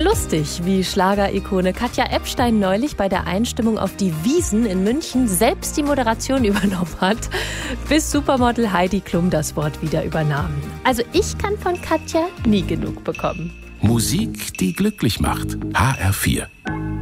lustig, wie Schlagerikone Katja Epstein neulich bei der Einstimmung auf die Wiesn in München selbst die Moderation übernommen hat, bis Supermodel Heidi Klum das Wort wieder übernahm. Also ich kann von Katja nie genug bekommen. Musik, die glücklich macht. HR4.